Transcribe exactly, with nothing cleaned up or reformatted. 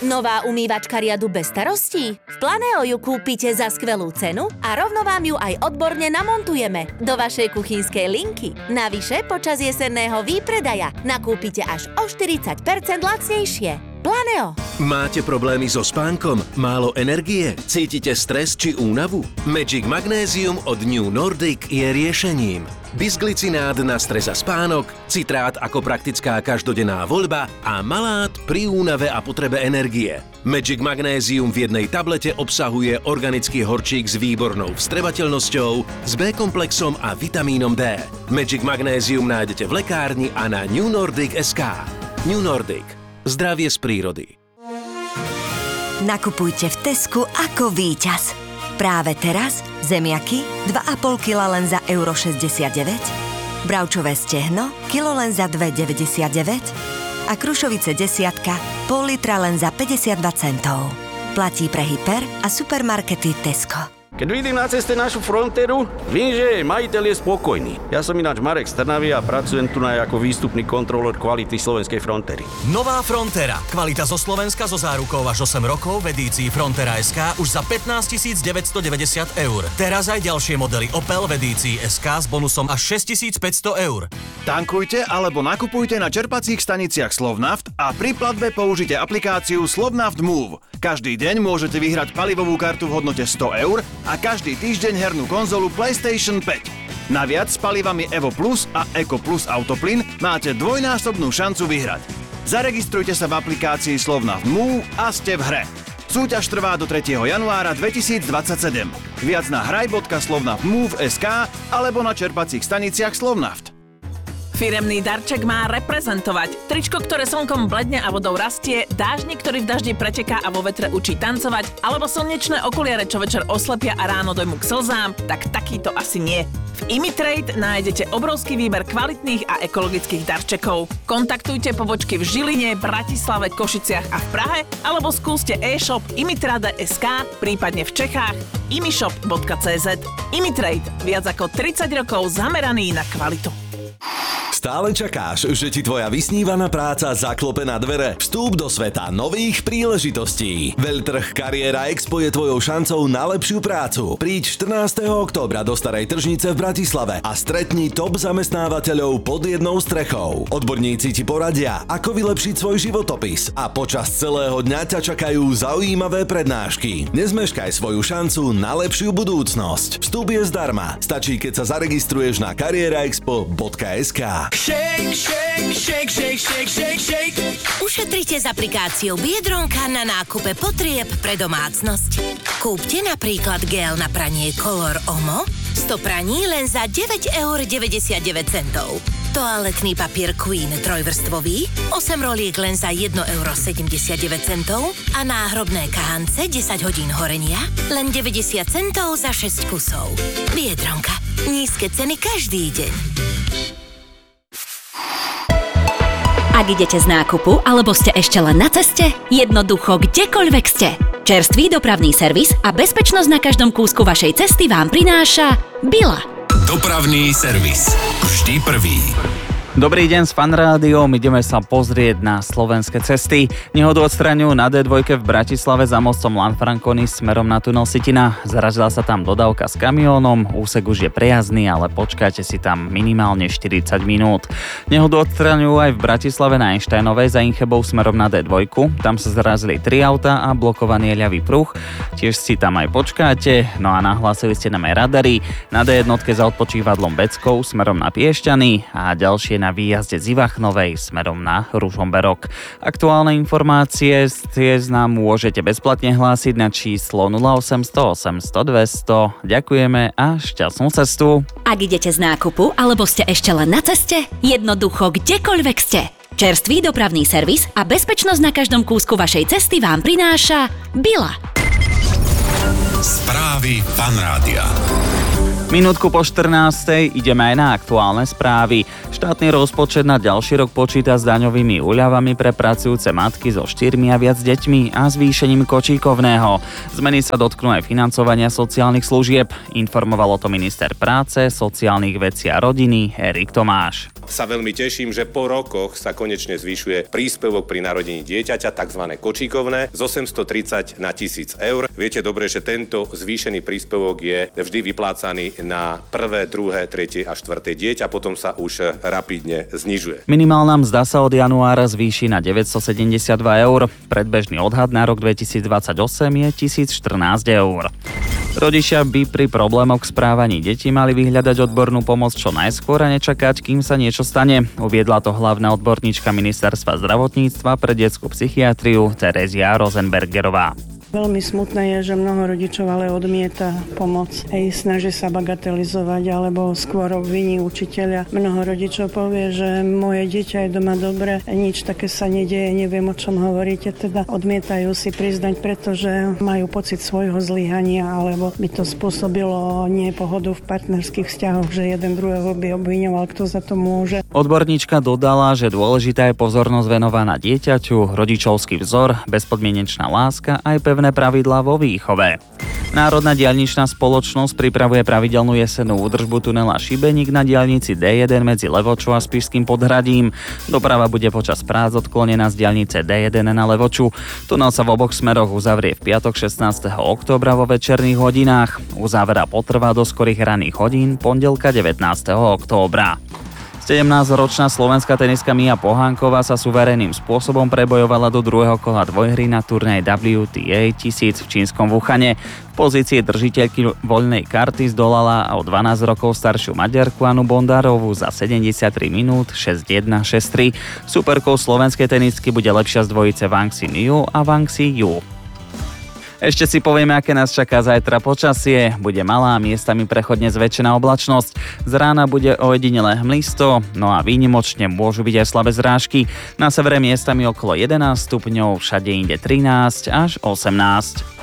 Nová umývačka riadu bez starostí? V Planeo ju kúpite za skvelú cenu a rovno vám ju aj odborne namontujeme do vašej kuchynskej linky. Navyše, počas jesenného výpredaja nakúpite až o štyridsať percent lacnejšie. Planeo. Máte problémy so spánkom? Málo energie? Cítite stres či únavu? Magic Magnézium od New Nordic je riešením. Bisglicinát na stres a spánok, citrát ako praktická každodenná voľba a malát pri únave a potrebe energie. Magic Magnézium v jednej tablete obsahuje organický horčík s výbornou vstrebateľnosťou, s B-komplexom a vitamínom D. Magic Magnézium nájdete v lekárni a na new nordic bodka es ká. New Nordic. Zdravie z prírody. Nakupujte v Tesku ako víťaz. Práve teraz zemiaky dva a pol kila len za euro šesťdesiatdeväť, bravčové stehno kilo len za dva deväťdesiatdeväť a krušovice desiatka pol litra len za päťdesiatdva centov. Platí pre hyper a supermarkety Tesco. Keď vidím na ceste našu Fronteru, viem, že majiteľ je spokojný. Ja som ináč Marek z Trnavy a pracujem tu na ako výstupný kontrolór kvality slovenskej Frontery. Nová Frontera. Kvalita zo Slovenska so zárukou až osem rokov v edícii Frontera bodka es ká už za pätnásťtisíc deväťstodeväťdesiat eur. Teraz aj ďalšie modely Opel v edícii es ká s bonusom až šesťtisícpäťsto eur. Tankujte alebo nakupujte na čerpacích staniciach Slovnaft a pri platbe použite aplikáciu Slovnaft Move. Každý deň môžete vyhrať palivovú kartu v hodnote sto eur a každý týždeň hernú konzolu PlayStation päť. Naviac s palivami Evo Plus a Eco Plus Autoplyn máte dvojnásobnú šancu vyhrať. Zaregistrujte sa v aplikácii Slovnaft Move a ste v hre. Súťaž trvá do tretieho januára dvetisícdvadsaťsedem. Viac na hraj bodka slovnaftmove bodka es ká alebo na čerpacích staniciach Slovnaft. Firemný darček má reprezentovať. Tričko, ktoré slnkom bledne a vodou rastie, dážnik, ktorý v daždi preteká a vo vetre učí tancovať, alebo slnečné okuliare, čo večer oslepia a ráno dojmu k slzám, tak takýto asi nie. V Imitrade nájdete obrovský výber kvalitných a ekologických darčekov. Kontaktujte pobočky v Žiline, Bratislave, Košiciach a v Prahe, alebo skúste e-shop imitrade bodka es ká, prípadne v Čechách imishop bodka cé zet. Imitrade, viac ako tridsať rokov zameraný na kvalitu. Stále čakáš, že ti tvoja vysnívaná práca zaklope na dvere? Vstúp do sveta nových príležitostí. Veľtrh Kariéra Expo je tvojou šancou na lepšiu prácu. Príď štrnásteho októbra do Starej tržnice v Bratislave a stretni top zamestnávateľov pod jednou strechou. Odborníci ti poradia, ako vylepšiť svoj životopis a počas celého dňa ťa čakajú zaujímavé prednášky. Nezmeškaj svoju šancu na lepšiu budúcnosť. Vstup je zdarma. Stačí, keď sa zaregistruješ na kariéra expo bodka es ká. Shake, shake, shake, shake, shake, shake, shake. Ušetrite s aplikáciou Biedronka na nákupe potrieb pre domácnosť. Kúpte napríklad gel na pranie Color Omo, sto praní len za deväť eur deväťdesiatdeväť centov. Toaletný papier Queen trojvrstvový, osem roliek len za jeden euro sedemdesiatdeväť centov a náhrobné kahance desať hodín horenia len deväťdesiat centov za šesť kusov. Biedronka. Nízke ceny každý deň. Ak idete z nákupu, alebo ste ešte len na ceste, jednoducho kdekoľvek ste. Čerstvý dopravný servis a bezpečnosť na každom kúsku vašej cesty vám prináša Bila. Dopravný servis. Vždy prvý. Dobrý deň s Fan Rádiom, ideme sa pozrieť na slovenské cesty. Nehodu odstraňujú na dé dva v Bratislave za mostom Lanfranconi smerom na tunel Sitina. Zaražila sa tam dodávka s kamiónom, úsek už je prejazdný, ale počkajte si tam minimálne štyridsať minút. Nehodu odstraňujú aj v Bratislave na Einsteinovej za Inchebou smerom na dé dva. Tam sa zarazili tri auta a blokovaný ľavý pruh. Tiež si tam aj počkáte, no a nahlásili ste nám aj radary. Na dé jedna za odpočívadlom Beckov smerom na Piešťany a ďalšie na výjazde z Ivachnovej smerom na Ružomberok. Aktuálne informácie tiež nám môžete bezplatne hlásiť na číslo nula osem nula osem, sto, dvesto. Ďakujeme a šťastnú cestu. Ak idete z nákupu, alebo ste ešte len na ceste, jednoducho kdekoľvek ste. Čerstvý dopravný servis a bezpečnosť na každom kúsku vašej cesty vám prináša Bila. Správy Fan Rádia. Minútku po štrnástej ideme aj na aktuálne správy. Štátny rozpočet na ďalší rok počíta s daňovými úľavami pre pracujúce matky so štyrmi a viac deťmi a zvýšením kočíkovného. Zmeny sa dotknú aj financovania sociálnych služieb. Informoval o to minister práce, sociálnych vecí a rodiny Erik Tomáš. V sa veľmi teším, že po rokoch sa konečne zvyšuje príspevok pri narodení dieťaťa, tzv. Kočíkovné, z osemstotridsať na tisíc eur. Viete dobre, že tento zvýšený príspevok je vždy vyplácaný na prvé, druhé, tretie a štvrté dieťa, potom sa už rapidne znižuje. Minimálna mzda sa od januára zvýši na deväťstosedemdesiatdva eur. Predbežný odhad na rok dvetisícdvadsaťosem je tisícštrnásť eur. Rodičia by pri problémoch v správaní detí mali vyhľadať odbornú pomoc čo najskôr a nečakať, kým sa niečo stane. Uviedla to hlavná odborníčka Ministerstva zdravotníctva pre detskú psychiatriu Terezia Rosenbergerová. Veľmi smutné je, že mnoho rodičov ale odmieta pomoc. Ej, snaží sa bagatelizovať alebo skôr obviní učiteľa. Mnoho rodičov povie, že moje dieťa je doma dobre, nič také sa nedieje, neviem, o čom hovoríte. Teda odmietajú si priznať, pretože majú pocit svojho zlyhania alebo by to spôsobilo nepohodu v partnerských vzťahoch, že jeden druhého by obviňoval, kto za to môže. Odborníčka dodala, že dôležitá je pozornosť venovaná dieťaťu, rodičovský vzor, bezpodmienečná láska aj pevné pravidlá vo výchove. Národná diaľničná spoločnosť pripravuje pravidelnú jesennú údržbu tunela Šibeník na diaľnici dé jeden medzi Levočou a Spišským Podhradím. Doprava bude počas prác odklonená z diaľnice dé jeden na Levoču. Tunel sa v oboch smeroch uzavrie v piatok šestnásteho októbra vo večerných hodinách. Uzávera potrvá do skorých ranných hodín pondelka devätnásteho októbra. sedemnásťročná slovenská tenistka Mia Pohánková sa suverénnym spôsobom prebojovala do druhého kola dvojhry na turnej W T A tisíc v čínskom Wuhane. V pozícii držiteľky voľnej karty zdolala o dvanásť rokov staršiu Maďarku Anu Bondarovú za sedemdesiattri minút šesť jeden šesť tri. Superkou slovenskej tenistky bude lepšia z dvojice Wang Xin Yu a Wang Xi Yu. Ešte si povieme, aké nás čaká zajtra počasie. Bude malá, miestami prechodne zväčšená oblačnosť. Z rána bude ojedinelé hmlisto, no a výnimočne môžu byť aj slabé zrážky. Na severe miestami okolo jedenásť stupňov, všade inde trinásť až osemnásť.